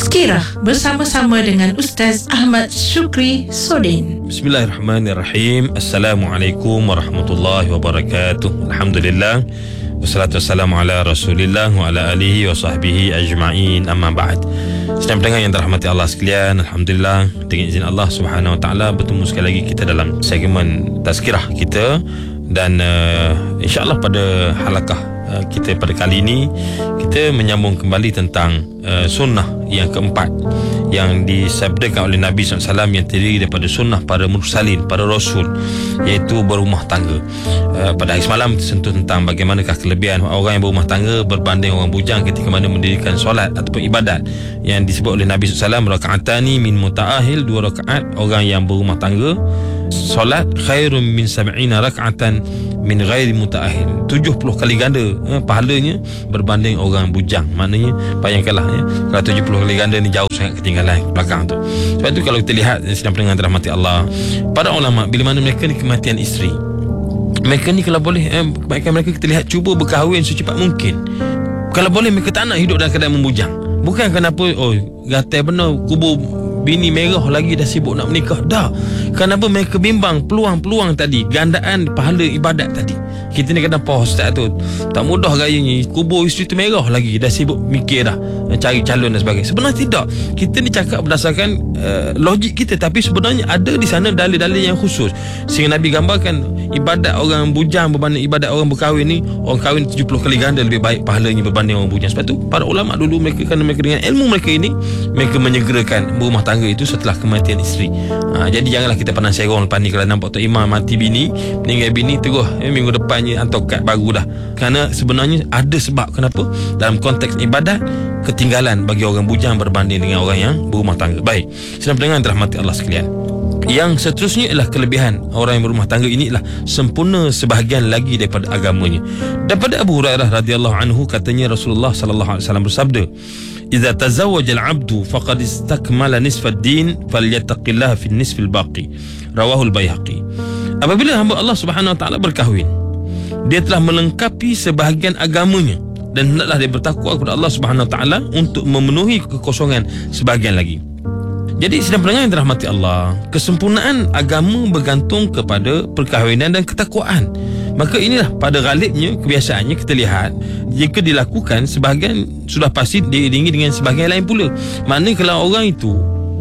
Tazkirah bersama-sama dengan Ustaz Ahmad Syukri Sodin. Bismillahirrahmanirrahim. Assalamualaikum warahmatullahi wabarakatuh. Alhamdulillah. Wassalatu wassalamu ala Rasulillah wa ala alihi wa sahbihi ajma'in. Amma ba'd. Sedang pendengar yang dirahmati Allah sekalian, alhamdulillah, dengan izin Allah Subhanahu wa taala bertemu sekali lagi kita dalam segmen tazkirah kita, dan insya-Allah pada halakah kita pada kali ini kita menyambung kembali tentang sunnah yang keempat yang disabdakan oleh Nabi SAW, yang terdiri daripada sunnah para mursalin, para rasul, iaitu berumah tangga. Pada hari semalam kita sentuh tentang bagaimanakah kelebihan orang yang berumah tangga berbanding orang bujang ketika mana mendirikan solat ataupun ibadat, yang disebut oleh Nabi SAW, raka'atani min muta'ahil, 2 rakaat orang yang berumah tangga solat khairun min 70 raka'atan min ghairi muta'ahil, 70 kali ganda pahalanya berbanding orang bujang. Maknanya bayangkanlah kalau 70 kali ganda ni jauh sangat ketinggalan belakang tu. Sebab tu kalau kita lihat sedang pendengar dirahmati Allah, para ulama bila mana mereka ni kematian isteri, mereka ni kalau boleh kebaikan mereka kita lihat cuba berkahwin secepat mungkin. Kalau boleh mereka tak nak hidup dalam keadaan membujang. Bukan kenapa gatal benar kubur bini merah lagi dah sibuk nak menikah. Dah. Kenapa mereka bimbang peluang-peluang tadi, gandaan pahala ibadat tadi. Kita ni kadang ustaz tu tak mudah gayanya, kubur isteri tu merah lagi dah sibuk mikir dah cari calon dan sebagainya. Sebenarnya tidak. Kita ni cakap berdasarkan logik kita, tapi sebenarnya ada di sana dalil-dalil yang khusus. Sehingga Nabi gambarkan ibadat orang bujang berbanding ibadat orang berkahwin ni, orang kahwin 70 kali ganda lebih baik pahalanya berbanding orang bujang. Sebab tu para ulama dulu mereka, kerana mereka dengan ilmu mereka ini, mereka menyegerakan berumah tangga itu setelah kematian isteri. Jadi janganlah kita pandang serong lepas ni kalau nampak Tok Imam mati bini, meninggal bini, terus minggu depannya hantar kad baru dah. Kerana sebenarnya ada sebab kenapa dalam konteks ibadat ketinggalan bagi orang bujang berbanding dengan orang yang berumah tangga. Baik, sedang pendengar dirahmati Allah sekalian, yang seterusnya ialah kelebihan orang yang berumah tangga ini ialah sempurna sebahagian lagi daripada agamanya. Daripada Abu Hurairah radhiyallahu anhu, katanya Rasulullah sallallahu alaihi wasallam bersabda, "Idza tazawwaja al-'abdu faqad istakmala nisfa ad-din falyattaqillaha fi an-nisf al-baqi." Rawahul Baihaqi. Apabila hamba Allah Subhanahu wa taala berkahwin, dia telah melengkapi sebahagian agamanya, dan hendaklah dia bertakwa kepada Allah Subhanahu wa taala untuk memenuhi kekosongan sebahagian lagi. Jadi sedang pendengar yang dirahmati Allah, kesempurnaan agama bergantung kepada perkahwinan dan ketakwaan. Maka inilah pada ghalibnya, kebiasaannya kita lihat, jika dilakukan sebahagian sudah pasti diiringi dengan sebahagian lain pula. Maknanya kalau orang itu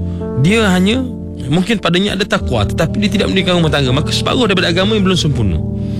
dia hanya mungkin padanya ada takwa tetapi dia tidak mendirikan rumah tangga, maka separuh daripada agama yang belum sempurna.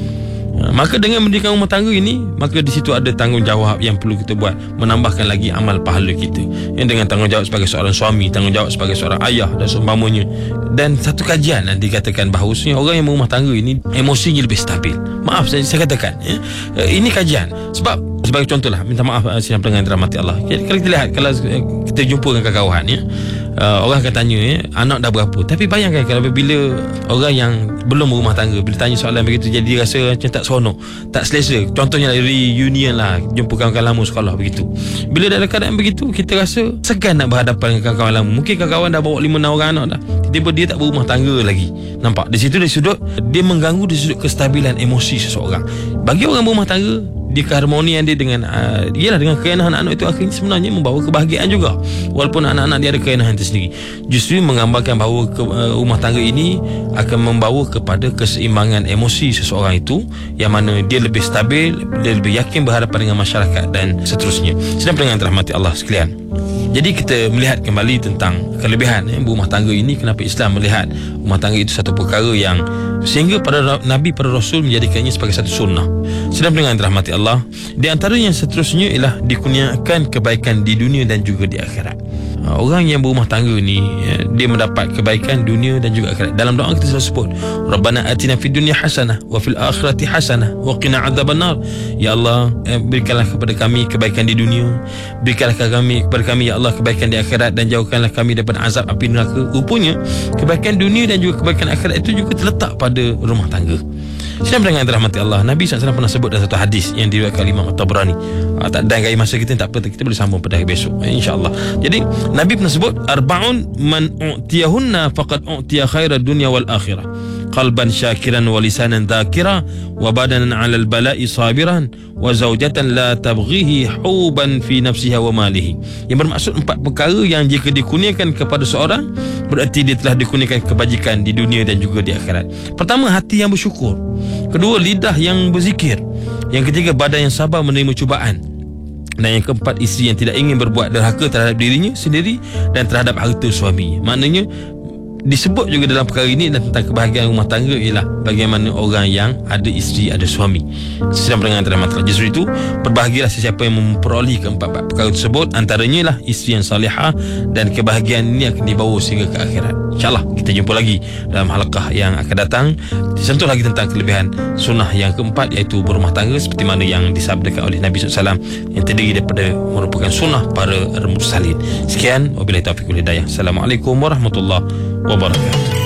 Maka dengan mendirikan rumah tangga ini, maka di situ ada tanggungjawab yang perlu kita buat, menambahkan lagi amal pahala kita, yang dengan tanggungjawab sebagai seorang suami, tanggungjawab sebagai seorang ayah dan seumpamanya. Dan satu kajian dikatakan bahawasanya orang yang berumah tangga ini emosinya lebih stabil. Maaf saya katakan ini kajian. Sebab sebagai contohlah, minta maaf sidang pendengar dirahmati Allah, kalau kita lihat, kalau kita jumpa dengan kawan-kawan orang akan tanya anak dah berapa. Tapi bayangkan kalau bila orang yang belum berumah tangga, bila tanya soalan begitu, jadi dia rasa macam tak seronok, tak selesa. Contohnya reunion lah, jumpa kawan-kawan lama sekolah begitu. Bila dalam keadaan begitu, kita rasa segan nak berhadapan dengan kawan-kawan lama. Mungkin kawan-kawan dah bawa 5-6 orang anak dah, tiba-tiba dia tak berumah tangga lagi. Nampak? Di situ dari sudut dia mengganggu di sudut kestabilan emosi seseorang. Bagi orang berumah tangga, di keharmonian dia dengan ialah dengan keenahan anak itu akhirnya sebenarnya membawa kebahagiaan juga, walaupun anak-anak dia ada keenahan tersendiri. Justru menggambarkan bahawa rumah tangga ini akan membawa kepada keseimbangan emosi seseorang itu, yang mana dia lebih stabil, dia lebih yakin berhadapan dengan masyarakat dan seterusnya. Sedang pendengar dirahmati Allah sekalian, jadi kita melihat kembali tentang kelebihan berumah tangga ini. Kenapa Islam melihat rumah tangga itu satu perkara yang sehingga para Nabi, para Rasul menjadikannya sebagai satu sunnah. Sedang pendengar dirahmati Allah, di antara yang seterusnya ialah dikurniakan kebaikan di dunia dan juga di akhirat. Orang yang berumah tangga ni dia mendapat kebaikan dunia dan juga akhirat. Dalam doa kita selalu sebut, Rabbana atina fid dunya hasanah wa fil akhirati hasanah wa qina adzabannar. Ya Allah, berikanlah kepada kami kebaikan di dunia, berikanlah kepada kami ya Allah kebaikan di akhirat, dan jauhkanlah kami daripada azab api neraka. Rupanya kebaikan dunia dan juga kebaikan akhirat itu juga terletak pada rumah tangga. Sedang pendengar dirahmati Allah, Nabi SAW pernah sebut dalam satu hadis yang diriwayatkan Imam At-Tabrani. Tak ada gaya masa kita, tak apa, kita boleh sambung pada hari besok insya-Allah. Jadi Nabi pernah sebut, arba'un man u'tiyahunna faqad u'tiya khairad dunya wal akhirah. qalban syakiran wa lisanan dzakira wa badanan 'alal bala'i sabiran wa zaujatan la tabghihi huban fi nafsiha wa malihi. Yang bermaksud 4 perkara yang jika dikurniakan kepada seorang, berarti dia telah dikurniakan kebajikan di dunia dan juga di akhirat. Pertama, hati yang bersyukur. Kedua, lidah yang berzikir. Yang ketiga, badan yang sabar menerima cubaan. Dan yang keempat, isteri yang tidak ingin berbuat derhaka terhadap dirinya sendiri dan terhadap harta suami. Maknanya disebut juga dalam perkara ini tentang kebahagiaan rumah tangga ialah bagaimana orang yang ada isteri, ada suami. Sedang pendengar dalam matlamat Jazri itu, berbahagialah sesiapa yang memperoleh keempat perkara tersebut, antaranya lah isteri yang salihah, dan kebahagiaan ini akan dibawa sehingga ke akhirat. InsyaAllah kita jumpa lagi dalam halaqah yang akan datang. Disentuh lagi tentang kelebihan sunnah yang keempat, iaitu berumah tangga seperti mana yang disabdakan oleh Nabi SAW, yang terdiri daripada merupakan sunnah para mursalin. Sekian, wabillahi taufiq wal hidayah. Assalamualaikum warahmatullahi wabarakatuh.